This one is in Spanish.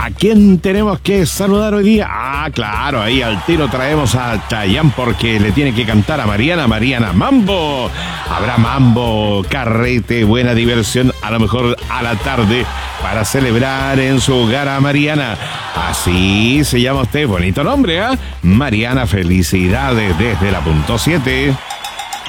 ¿A quién tenemos que saludar hoy día? Ah, claro, ahí al tiro traemos a Chayanne porque le tiene que cantar a Mariana. Mariana, mambo. Habrá mambo, carrete, buena diversión, a lo mejor a la tarde para celebrar en su hogar a Mariana. Así se llama usted, bonito nombre, ¿eh? Mariana, felicidades desde la punto 7.